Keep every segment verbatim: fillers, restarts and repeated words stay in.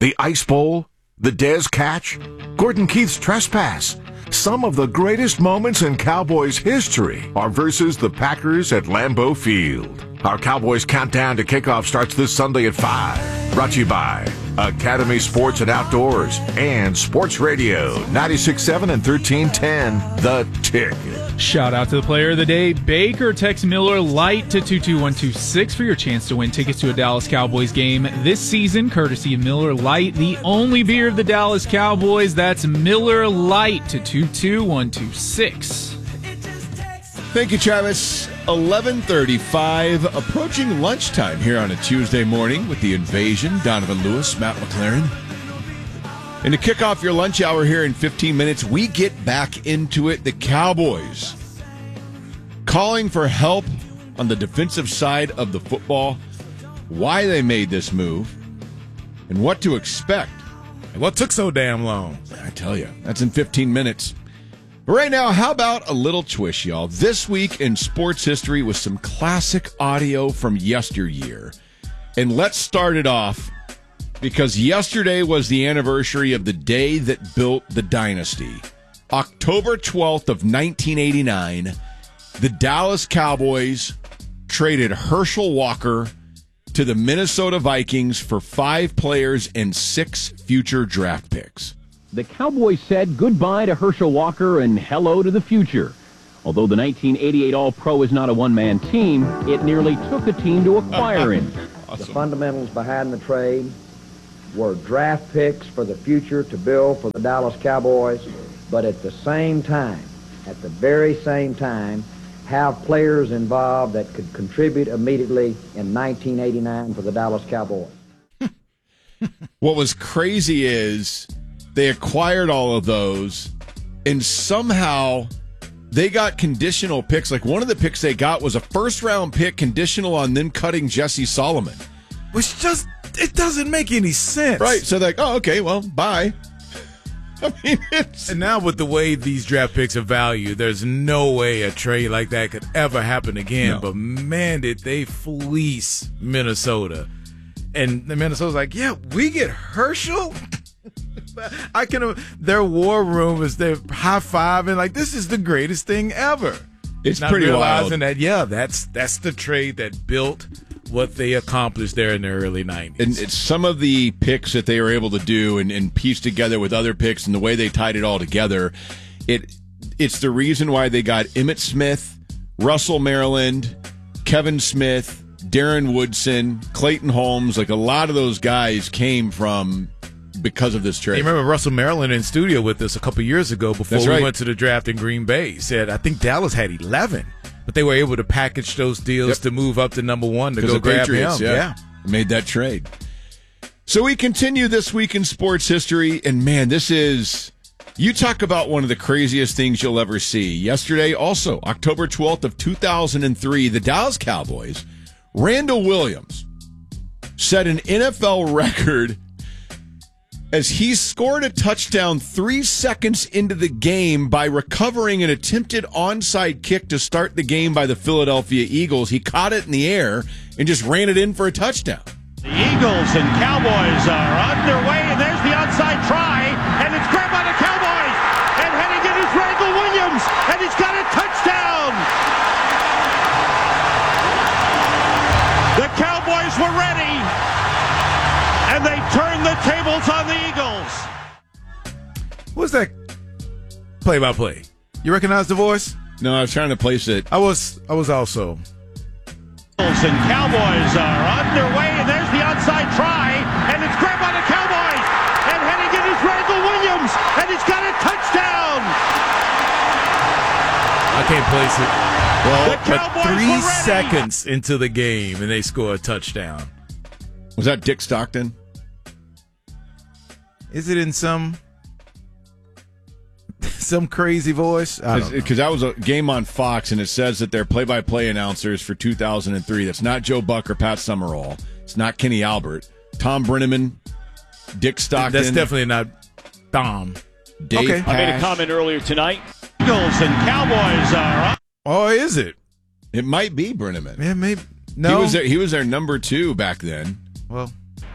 The Ice Bowl, the Dez catch, Gordon Keith's trespass. Some of the greatest moments in Cowboys history are versus the Packers at Lambeau Field. Our Cowboys countdown to kickoff starts this Sunday at five. Brought to you by Academy Sports and Outdoors and Sports Radio ninety-six point seven and thirteen ten, The Ticket. Shout out to the player of the day, Baker. Text Miller Lite to two two one two six for your chance to win tickets to a Dallas Cowboys game this season, courtesy of Miller Lite, the only beer of the Dallas Cowboys. That's Miller Lite to two two one two six. Thank you, Travis. eleven thirty-five, approaching lunchtime here on a Tuesday morning with the Invasion. Donovan Lewis, Matt McLaren. And to kick off your lunch hour here in fifteen minutes, we get back into it. The Cowboys calling for help on the defensive side of the football, why they made this move, and what to expect. And what took so damn long? I tell you, that's in fifteen minutes. But right now, how about a little twist, y'all? This week in sports history with some classic audio from yesteryear. And let's start it off because yesterday was the anniversary of the day that built the dynasty. October twelfth of nineteen eighty-nine, the Dallas Cowboys traded Herschel Walker to the Minnesota Vikings for five players and six future draft picks. The Cowboys said goodbye to Herschel Walker and hello to the future. Although the nineteen eighty-eight All-Pro is not a one-man team, it nearly took a team to acquire him. Awesome. The fundamentals behind the trade were draft picks for the future to build for the Dallas Cowboys, but at the same time, at the very same time, have players involved that could contribute immediately in nineteen eighty-nine for the Dallas Cowboys. What was crazy is they acquired all of those, and somehow they got conditional picks. Like one of the picks they got was a first-round pick conditional on them cutting Jesse Solomon. Which just, it doesn't make any sense. Right, so they're like, oh, okay, well, bye. I mean, it's... And now with the way these draft picks are valued, there's no way a trade like that could ever happen again. No. But man, did they fleece Minnesota. And the Minnesota's like, yeah, we get Herschel? I can. Their war room is they're high fiving like this is the greatest thing ever. It's Not pretty realizing wild. that yeah, that's that's the trade that built what they accomplished there in the early nineties. And it's some of the picks that they were able to do and, and piece together with other picks and the way they tied it all together. It it's the reason why they got Emmitt Smith, Russell Maryland, Kevin Smith, Darren Woodson, Clayton Holmes. Like a lot of those guys came from. Because of this trade. You remember Russell Maryland in studio with us a couple years ago before That's we right. went to the draft in Green Bay. He said, I think Dallas had eleven, but they were able to package those deals Yep. to move up to number one to go the grab Patriots, him. Yeah. Yeah. Made that trade. So we continue this week in sports history, and man, this is, you talk about one of the craziest things you'll ever see. Yesterday, also, October twelfth of two thousand three, the Dallas Cowboys, Randall Williams, set an N F L record as he scored a touchdown three seconds into the game by recovering an attempted onside kick to start the game by the Philadelphia Eagles. He caught it in the air and just ran it in for a touchdown. The Eagles and Cowboys are underway, and there's the onside try, and it's grabbed by the Cowboys, and heading in is Randall Williams, and he's got a touchdown! The Cowboys were ready, and they turned the tables on the Eagles. What's that play-by-play? You recognize the voice? No, I was trying to place it. I was I was also. Eagles and Cowboys are underway, and there's the onside try, and it's grabbed by the Cowboys, and heading in is Randall Williams, and he's got a touchdown! I can't place it. Well, The Cowboys but three were ready. seconds into the game, and they score a touchdown. Was that Dick Stockton? Is it in some some crazy voice? I don't know. Because that was a game on Fox, and it says that they're play-by-play announcers for two thousand three. That's not Joe Buck or Pat Summerall. It's not Kenny Albert. Tom Brenneman, Dick Stockton. That's definitely not Dom. Dave Okay. Pash. I made a comment earlier tonight. Eagles and Cowboys are Oh, is it? It might be Brenneman. Yeah, maybe. No. He was their, he was their number two back then. Well,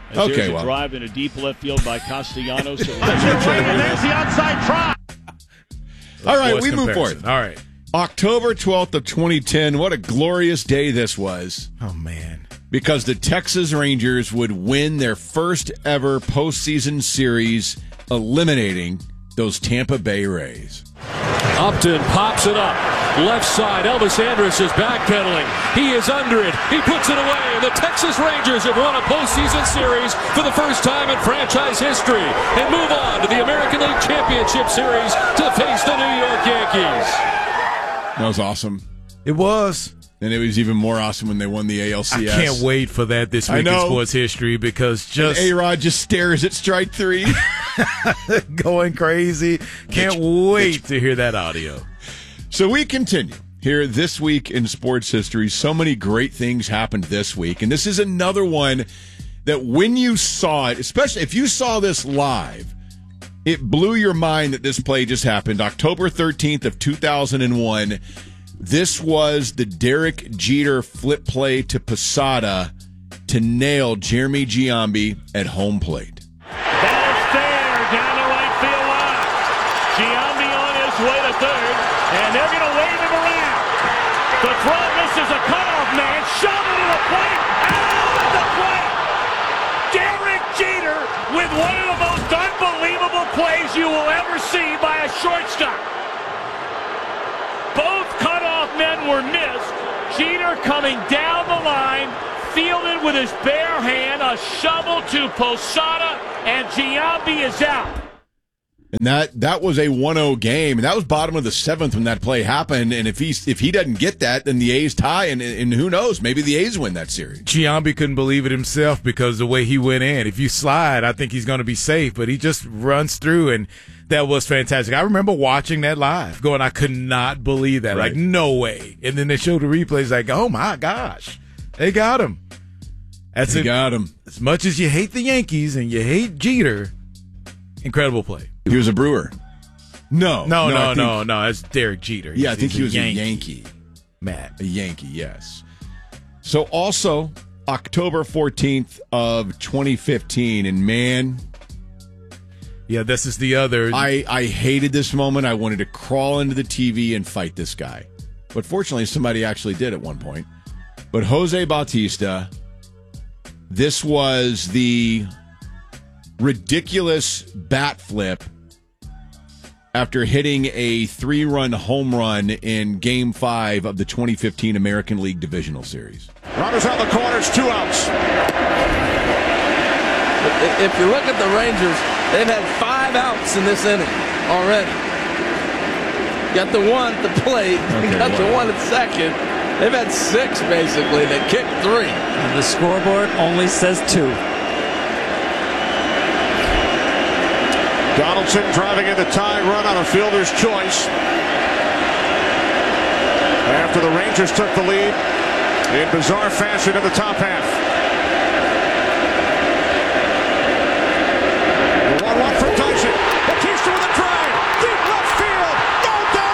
As Okay, there's a well. drive into deep left field by Castellanos. And there's the onside try. All right, Forced we move comparison. forward. All right. October twelfth of twenty ten. What a glorious day this was. Oh, man. Because the Texas Rangers would win their first ever postseason series, eliminating those Tampa Bay Rays. Upton pops it up. Left side, Elvis Andrus is backpedaling. He is under it. He puts it away. And the Texas Rangers have won a postseason series for the first time in franchise history and move on to the American League Championship Series to face the New York Yankees. That was awesome. It was. And it was even more awesome when they won the A L C S. I can't wait for that this I week in know. sports history because just A-Rod just stares at strike three. going crazy. Can't Bitch. wait to hear that audio. So we continue here this week in sports history. So many great things happened this week. And this is another one that when you saw it, especially if you saw this live, it blew your mind that this play just happened. October thirteenth of two thousand one. This was the Derek Jeter flip play to Posada to nail Jeremy Giambi at home plate. That is fair down the right field line. Giambi on his way to third, and they're going to wave him around. The throw misses a cutoff man, shot into the plate, out of the plate. Derek Jeter with one of the most unbelievable plays you will ever see by a shortstop. Both cutoff men were missed. Jeter coming down the line, fielded with his bare hand, a shovel to Posada, and Giambi is out. And that that was a one oh game, and that was bottom of the seventh when that play happened. And if he if he doesn't get that, then the A's tie, and, and who knows, maybe the A's win that series. Giambi couldn't believe it himself because the way he went in. If you slide, I think he's going to be safe, but he just runs through, and that was fantastic. I remember watching that live, going, I could not believe that. Right. Like, no way. And then they showed the replays, like, oh my gosh, they got him. That's They it. got him. As much as you hate the Yankees and you hate Jeter, incredible play. He was a Brewer. No, No, I no, think- no, no. That's Derek Jeter. Yeah, I He's- think he's he was Yankee. a Yankee. Matt. A Yankee, yes. So also October fourteenth of twenty fifteen, and man, Yeah, this is the other. I, I hated this moment. I wanted to crawl into the T V and fight this guy. But fortunately, somebody actually did at one point. But Jose Bautista, this was the ridiculous bat flip after hitting a three-run home run in Game five of the twenty fifteen American League Divisional Series. Runners on the corners, two outs. If you look at the Rangers, they've had five outs in this inning already. Got the one at the plate, Okay, got well. the one at second. They've had six, basically. They kicked three. And the scoreboard only says two. Donaldson driving in the tying run on a fielder's choice. After the Rangers took the lead in bizarre fashion in the top half. The one one from Tyson. Bautista with a drive. Deep left field. No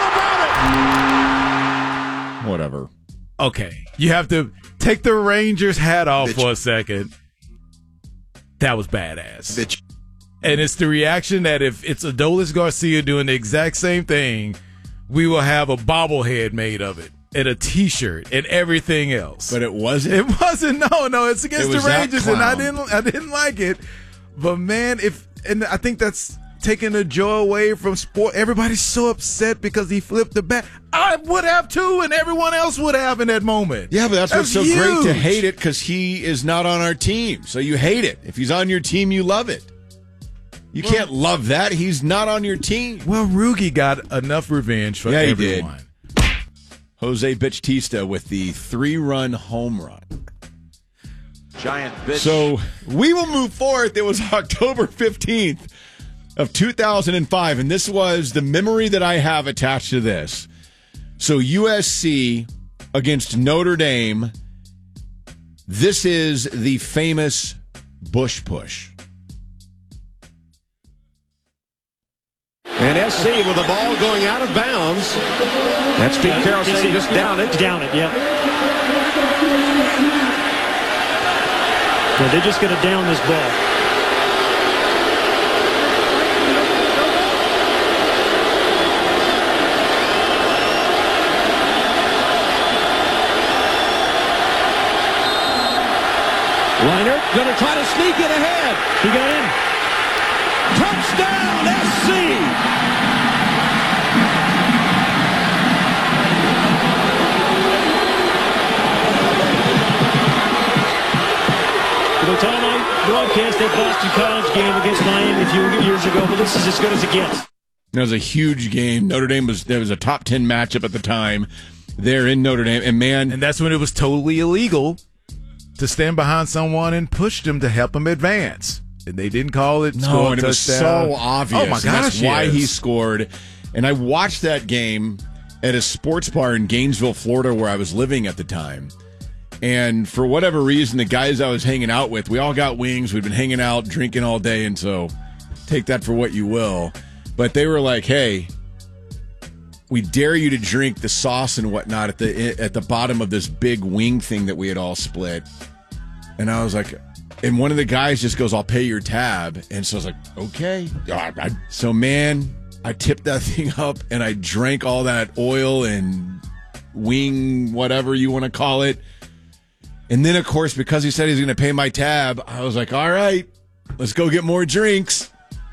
doubt about it. Whatever. Okay, you have to take the Rangers hat off Bitch. for a second. That was badass. Bitch. And it's the reaction that if it's Adolis Garcia doing the exact same thing, we will have a bobblehead made of it and a T-shirt and everything else. But it wasn't. It wasn't. No, no, it's against It the was that Rangers, and I clown. didn't. I didn't like it. But man, if and I think that's taking the joy away from sport. Everybody's so upset because he flipped the bat. I would have too, and everyone else would have in that moment. Yeah, but that's, what's so huge. great to hate it, because he is not on our team. So you hate it. If he's on your team, you love it. You can't love that. He's not on your team. Well, Rugi got enough revenge for Yeah, he did. everyone. Jose Bautista with the three-run home run. Giant bitch. So we will move forward. It was October fifteenth of two thousand five, and this was the memory that I have attached to this. So U S C against Notre Dame. This is the famous Bush push. And S C with the ball going out of bounds. That's Pete Carroll saying just down it. Down it, yeah. Yeah, they're just going to down this ball. Reiner going to try to sneak it ahead. He got in. Touchdown, S C! For the time I broadcast that Boston College game against Miami a few years ago, but this is as good as it gets. It was a huge game. Notre Dame was there was a top ten matchup at the time. There in Notre Dame, and man, and that's when it was totally illegal to stand behind someone and push them to help them advance. And they didn't call it. No, and it was so obvious. Oh my gosh, and that's why yes. he scored. And I watched that game at a sports bar in Gainesville, Florida, where I was living at the time. And for whatever reason, the guys I was hanging out with, we all got wings. We'd been hanging out, drinking all day, and so take that for what you will. But they were like, "Hey, we dare you to drink the sauce and whatnot at the at the bottom of this big wing thing that we had all split." And I was like, and one of the guys just goes, "I'll pay your tab." And so I was like, okay. So, man, I tipped that thing up and I drank all that oil and wing, whatever you want to call it. And then, of course, because he said he's going to pay my tab, I was like, all right, let's go get more drinks.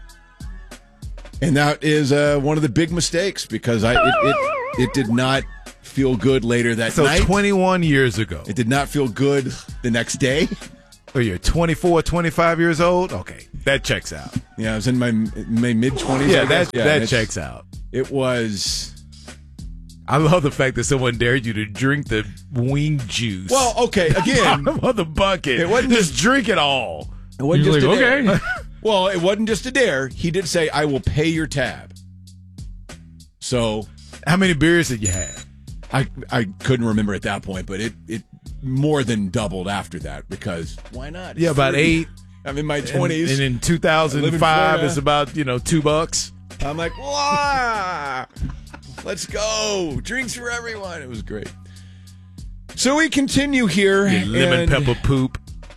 And that is uh, one of the big mistakes because I it, it, it did not feel good later that so night. So twenty-one years ago. It did not feel good the next day. Oh, you're twenty-four, twenty-five years old? Okay, that checks out. Yeah, I was in my, my mid-twenties. Yeah, that, yeah, that checks out. It was... I love the fact that someone dared you to drink the wing juice. Well, okay, again... of the bucket. It wasn't just drink it all. It wasn't You're just like, a dare. okay. Well, it wasn't just a dare. He did say, I will pay your tab. So... How many beers did you have? I I couldn't remember at that point, but it, it more than doubled after that because why not? It's yeah, about free. eight. I'm in my twenties. And, and in two thousand five, it's about, you know, two bucks. I'm like, wow, let's go. Drinks for everyone. It was great. So we continue here. Your lemon and, pepper poop.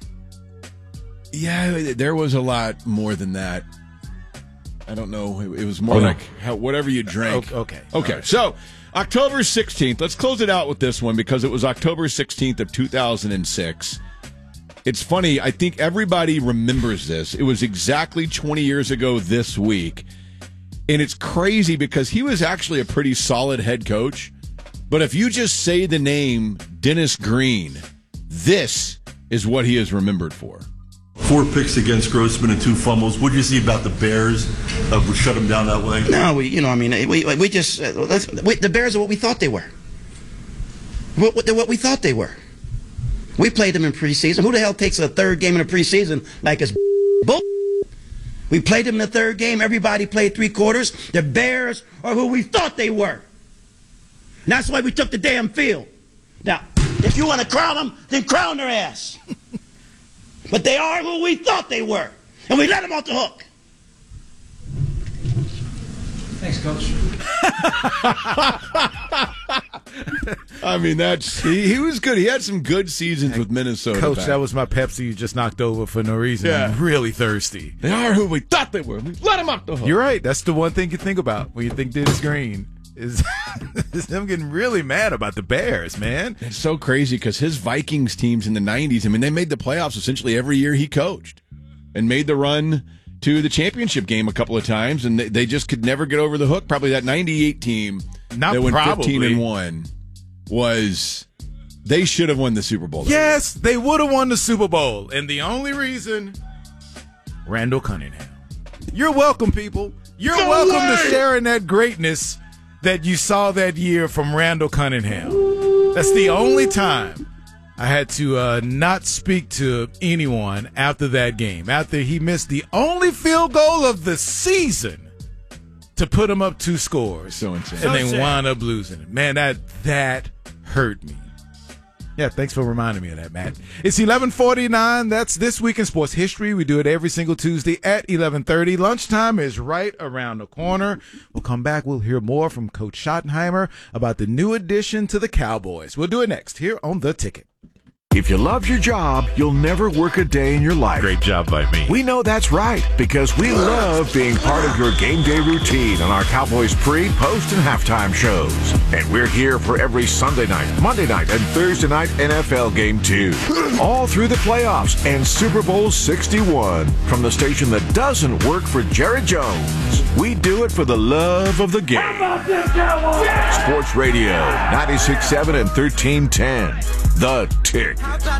Yeah, there was a lot more than that. I don't know. It, it was more oh, like no. how, whatever you drank. Okay. Okay. Right. So October sixteenth. Let's close it out with this one because it was October sixteenth of two thousand six. It's funny. I think everybody remembers this. It was exactly twenty years ago this week. And it's crazy because he was actually a pretty solid head coach. But if you just say the name Dennis Green, this is what he is remembered for. Four picks against Grossman and two fumbles. What did you see about the Bears that would shut them down that way? No, we, you know, I mean, we we just uh, let's, we, the Bears are what we thought they were. What, what, they're what we thought they were. We played them in preseason. Who the hell takes a third game in a preseason like it's bull? We played them in the third game. Everybody played three quarters. The Bears are who we thought they were. And that's why we took the damn field. Now, if you want to crown them, then crown their ass. But they are who we thought they were. And we let them off the hook. Thanks, Coach. I mean, that's he, he was good. He had some good seasons with Minnesota. Coach, back. that was my Pepsi you just knocked over for no reason. Yeah. I'm really thirsty. They are who we thought they were. We let them off the hook. You're right. That's the one thing you think about when you think Dennis Green. Is, is them getting really mad about the Bears, man. It's so crazy because his Vikings teams in the nineties, I mean, they made the playoffs essentially every year he coached and made the run to the championship game a couple of times, and they, they just could never get over the hook. Probably that ninety-eight team Not that went probably. fifteen and one was they should have won the Super Bowl. Yes, they would have won the Super Bowl. And the only reason, Randall Cunningham. You're welcome, people. You're Go welcome away. to sharing that greatness that you saw that year from Randall Cunningham. That's the only time I had to uh, not speak to anyone after that game, after he missed the only field goal of the season to put him up two scores. So insane. And they wound up losing it. Man, that that hurt me. Yeah, thanks for reminding me of that, Matt. It's eleven forty-nine. That's This Week in Sports History. We do it every single Tuesday at eleven thirty. Lunchtime is right around the corner. We'll come back. We'll hear more from Coach Schottenheimer about the new addition to the Cowboys. We'll do it next here on The Ticket. If you love your job, you'll never work a day in your life. Great job by me. We know that's right because we love being part of your game day routine on our Cowboys pre, post, and halftime shows. And we're here for every Sunday night, Monday night, and Thursday night N F L game too. All through the playoffs and Super Bowl sixty-one from the station that doesn't work for Jerry Jones. We do it for the love of the game. How about this, Cowboys? Yeah! Sports Radio, ninety-six point seven and thirteen ten. The Tick.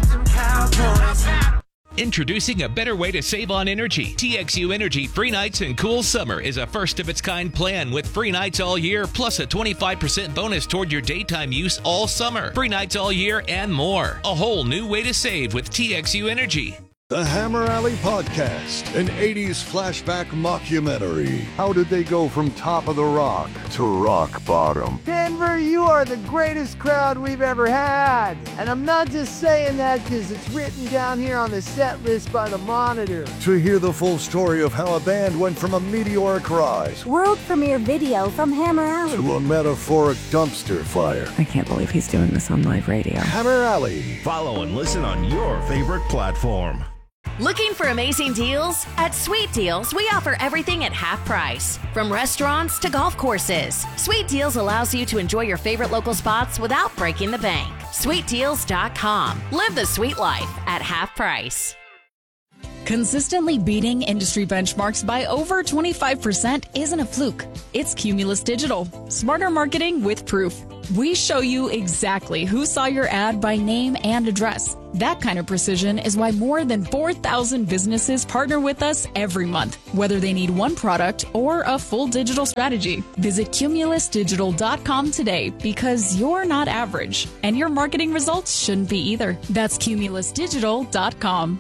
Introducing a better way to save on energy. T X U Energy Free Nights and Cool Summer is a first-of-its-kind plan with free nights all year, plus a twenty-five percent bonus toward your daytime use all summer. Free nights all year and more. A whole new way to save with T X U Energy. The Hammer Alley Podcast, an eighties flashback mockumentary. How did they go from top of the rock to rock bottom? Denver, you are the greatest crowd we've ever had. And I'm not just saying that because it's written down here on the set list by the Monitor. To hear the full story of how a band went from a meteoric rise, world premiere video from Hammer Alley, to a metaphoric dumpster fire. I can't believe he's doing this on live radio. Hammer Alley. Follow and listen on your favorite platform. Looking for amazing deals? At Sweet Deals, we offer everything at half price. From restaurants to golf courses, Sweet Deals allows you to enjoy your favorite local spots without breaking the bank. sweet deals dot com. Live the sweet life at half price. Consistently beating industry benchmarks by over twenty-five percent isn't a fluke. It's Cumulus Digital. Smarter marketing with proof. We show you exactly who saw your ad by name and address. That kind of precision is why more than four thousand businesses partner with us every month, whether they need one product or a full digital strategy. Visit Cumulus Digital dot com today because you're not average, and your marketing results shouldn't be either. That's Cumulus Digital dot com.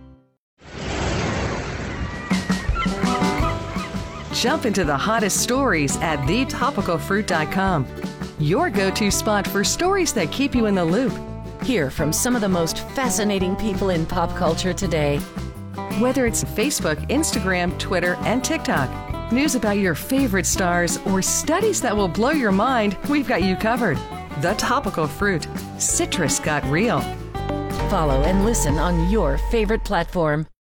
Jump into the hottest stories at the topical fruit dot com. Your go-to spot for stories that keep you in the loop. Hear from some of the most fascinating people in pop culture today. Whether it's Facebook, Instagram, Twitter, and TikTok, news about your favorite stars, or studies that will blow your mind, we've got you covered. The Topical Fruit. Citrus got real. Follow and listen on your favorite platform.